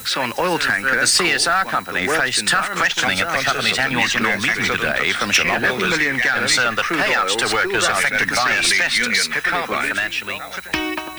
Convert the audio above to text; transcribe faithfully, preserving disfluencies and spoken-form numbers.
Exxon oil tanker. The C S R company faced tough questioning at the company's annual general meeting today from shareholders concerned that payouts to workers affected by asbestos could be financially crippled.